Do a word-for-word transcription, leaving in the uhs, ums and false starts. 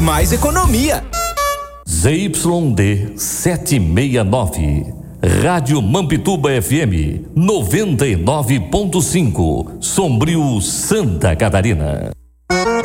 mais economia. Z Y D setecentos e sessenta e nove, Rádio Mampituba F M noventa e nove ponto cinco, Sombrio, Santa Catarina.